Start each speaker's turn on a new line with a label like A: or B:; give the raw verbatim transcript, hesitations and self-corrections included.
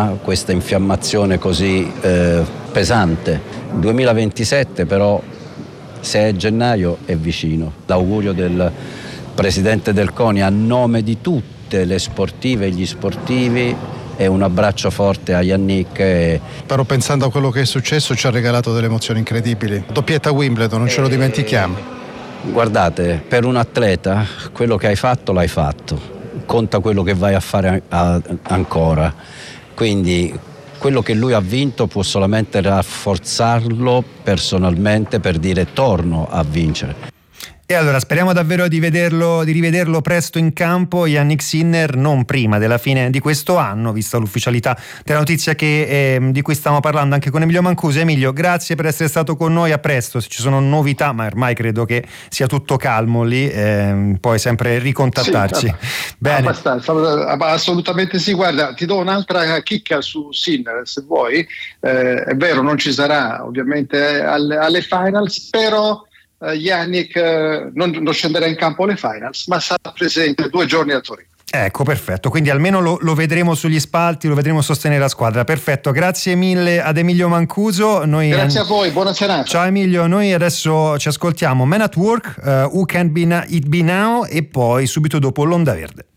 A: ha questa infiammazione così eh, pesante. duemilaventisette però, se è gennaio, è vicino. L'augurio del presidente del CONI a nome di tutte le sportive e gli sportivi e un abbraccio forte a Yannick. E...
B: Però pensando a quello che è successo ci ha regalato delle emozioni incredibili. Doppietta Wimbledon, non ce lo dimentichiamo.
A: Guardate, per un atleta quello che hai fatto l'hai fatto, conta quello che vai a fare a, a, ancora, quindi quello che lui ha vinto può solamente rafforzarlo personalmente per dire torno a vincere.
C: E allora speriamo davvero di vederlo, di rivederlo presto in campo, Jannik Sinner, non prima della fine di questo anno, vista l'ufficialità della notizia che, eh, di cui stiamo parlando anche con Emilio Mancuso. Emilio, grazie per essere stato con noi, a presto. Se ci sono novità, ma ormai credo che sia tutto calmo lì, eh, puoi sempre ricontattarci.
D: Sì,
C: bene.
D: Abbastanza, assolutamente sì. Guarda, ti do un'altra chicca su Sinner se vuoi. Eh, è vero, non ci sarà ovviamente alle, alle finals, però Uh, Yannick uh, non, non scenderà in campo alle finals, ma sarà presente due giorni a Torino.
C: Ecco, perfetto, quindi almeno lo, lo vedremo sugli spalti, lo vedremo sostenere la squadra. Perfetto, grazie mille ad Emilio Mancuso. Noi,
D: grazie a voi, buona serata.
C: Ciao Emilio, noi adesso ci ascoltiamo Man at Work, uh, Who Can Be It Be Now, e poi subito dopo l'Onda Verde.